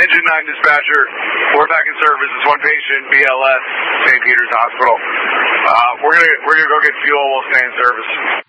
Engine 9 dispatcher. We're back in service. It's one patient, BLS, St. Peter's Hospital. We're gonna go get fuel. We'll stay in service.